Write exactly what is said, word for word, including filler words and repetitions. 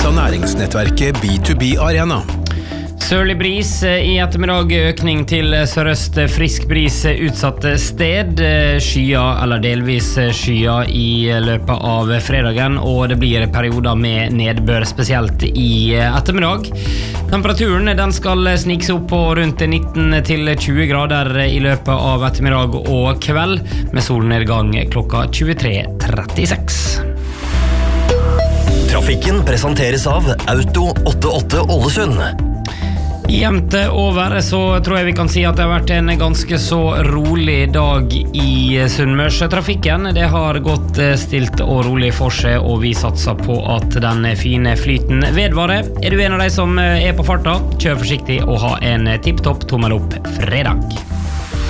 presenteres av næringsnettverket B to B Arena. Sørlig bris i ettermiddag, økning til sørøst, frisk bris utsatt sted, skya eller delvis skya i løpet av fredagen, og det blir perioder med nedbør, spesielt i ettermiddag. Temperaturen den skal snike seg opp på rundt nitten til tjue grader i løpet av ettermiddag og kveld, med solnedgang klokka tjuetre trettiseks. Trafikken presenteres av Auto åttiåtte Ålesund. Jevnt over så tror jeg vi kan si at det har vært en ganske så rolig dag i Sunnmørstrafikken. Det har gått stilt og rolig for seg, og vi satser på at den fine flyten vedvarer. Er du en av de som er på farta, kjør forsiktig og ha en tipptopp tommel opp fredag.